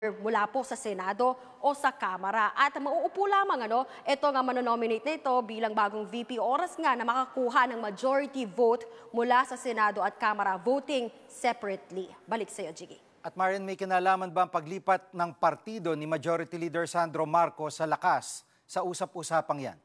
mula po sa Senado o sa Kamara. At mauupo lamang ito nga manonominate nito bilang bagong VP, oras nga na makakuha ng majority vote mula sa Senado at Kamara, voting separately. Balik sa iyo, Jiggy. At Marian, may kinalaman ba ang paglipat ng partido ni Majority Leader Sandro Marcos sa Lakas sa usap-usapang yan?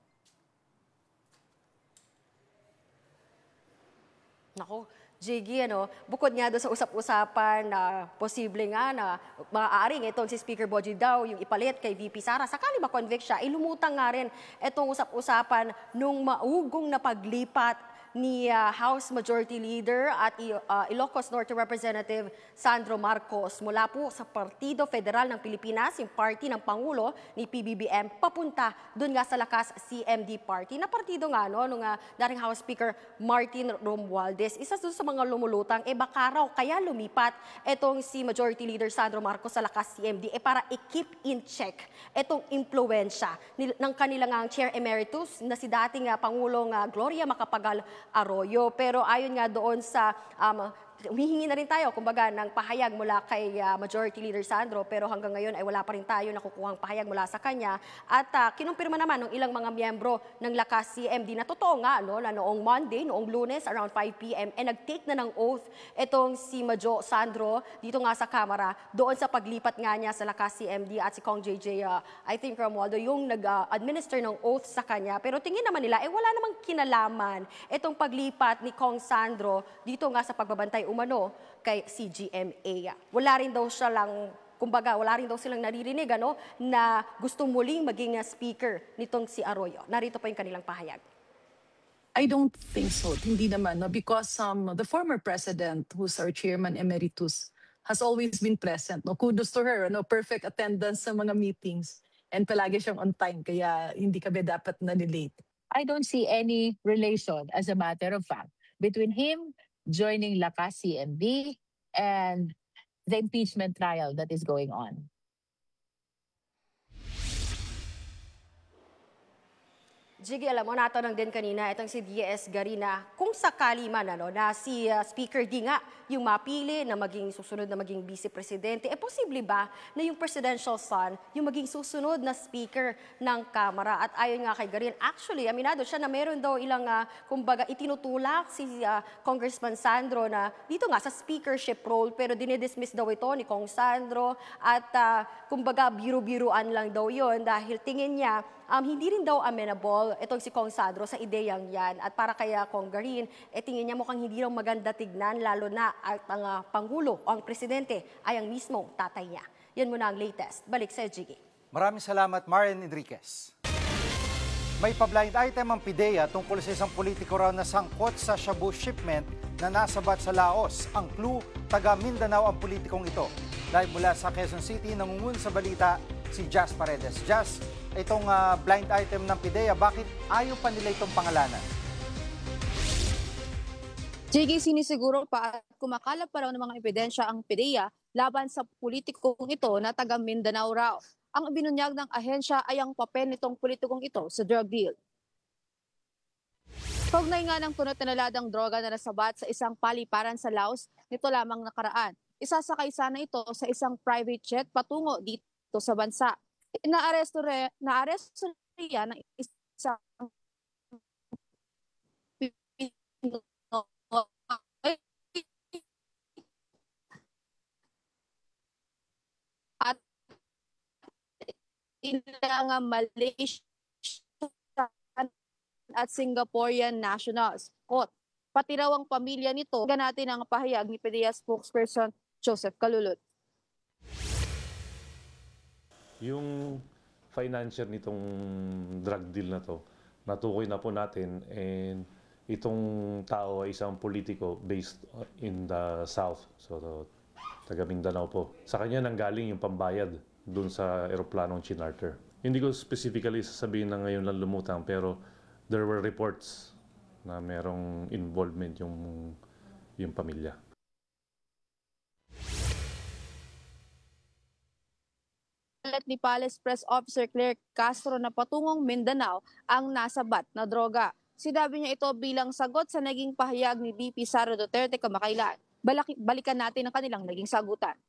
Nako, Jiggy, bukod nga doon sa usap-usapan na posible nga na maaaring itong si Speaker Bogie daw yung ipalit kay VP Sara, sakali ma-convict siya, ilumutang nga rin itong usap-usapan nung maugong na paglipat ni House Majority Leader at Ilocos Norte Representative Sandro Marcos mula po sa Partido Federal ng Pilipinas, yung party ng Pangulo ni PBBM, papunta doon nga sa Lakas CMD Party na partido nga nung dating House Speaker Martin Romualdez. Isa doon sa mga lumulutang, baka raw kaya lumipat itong si Majority Leader Sandro Marcos sa Lakas CMD para i-keep in check itong impluensya ng kanilang Chair Emeritus na si dating Pangulong Gloria Macapagal Arroyo. Pero ayon nga doon sa humihingi na rin tayo kumbaga ng pahayag mula kay Majority Leader Sandro, pero hanggang ngayon ay wala pa rin tayo nakukuhang pahayag mula sa kanya. At kinumpirma naman ng ilang mga miyembro ng Lakas CMD na totoo nga na noong Monday, noong Lunes around 5 p.m. nag-take na ng oath itong si Majo Sandro dito nga sa Kamara doon sa paglipat nga niya sa Lakas CMD, at si Kong JJ I think Romualdo yung nag-administer ng oath sa kanya. Pero tingin naman nila wala namang kinalaman itong paglipat ni Kong Sandro dito nga sa pagbabantay umano kay CGMA. Wala rin daw silang naririnig na gustong muling maging speaker nitong si Arroyo. Narito po yung kanilang pahayag. I don't think so. Hindi naman, no? Because the former president, who's our chairman emeritus, has always been present. No? Kudos to her, perfect attendance sa mga meetings. And palagi siyang on time, kaya hindi kami dapat na-late. I don't see any relation, as a matter of fact, between him joining Lakas CMD and the impeachment trial that is going on. Jiggy, alam mo, natanong din kanina itong si D.S. Garina kung sakali man na si Speaker D nga yung mapili na maging susunod na maging Vice Presidente, posible ba na yung presidential son yung maging susunod na Speaker ng Kamara? At ayon nga kay Garin, actually, aminado siya na meron daw ilang, kumbaga, itinutulak si Congressman Sandro na dito nga sa speakership role, pero dinidismiss daw ito ni Kong Sandro at kumbaga, biru-biruan lang daw yon dahil tingin niya hindi rin daw amenable itong si Kong Sandro sa ideyang yan. At para kaya Kong Garin, tingin niya mukhang hindi raw maganda tignan, lalo na at ang Pangulo o ang Presidente ay ang mismong tatay niya. Yan muna ang latest. Balik sa Jiggy. Maraming salamat, Marian Enriquez. May pa-blind item ang PIDEA tungkol sa isang politiko raw na sangkot sa shabu shipment na nasabat sa Laos. Ang clue, taga Mindanao ang politikong ito. Live mula sa Quezon City, nangungun sa balita si Jazz Paredes. Jazz, itong blind item ng PIDEA, bakit ayaw pa nila itong pangalanan? JG, sinisiguro pa at kumakalap pa raw ng mga ebidensya ang PIDEA laban sa politikong ito na taga Mindanao raw. Ang binunyag ng ahensya ay ang papel nitong politikong ito sa drug deal. Kaugnay nga ng tunot na naladang droga na nasabat sa isang paliparan sa Laos nito lamang nakaraan. Isasakay sana ito sa isang private jet patungo dito sa bansa. Naaresto riyan ng isang at ilang Malaysian at Singaporean nationals. Pati raw ang pamilya nito. Ganatin ang pahayag ni PIDEA spokesperson Joseph Calulot. Yung financier nitong drug deal na to, natukoy na po natin, and itong tao ay isang politiko based in the South. So, taga Mindanao po. Sa kanya nanggaling yung pambayad dun sa eroplanong chinarter. Hindi ko specifically sasabihin na ngayon lang lumutang, pero there were reports na merong involvement yung pamilya. Ni Palace Press Officer Claire Castro na patungong Mindanao ang nasabat na droga. Sinabi niya ito bilang sagot sa naging pahayag ni VP Sara Duterte kamakailan. Balikan natin ang kanilang naging sagutan.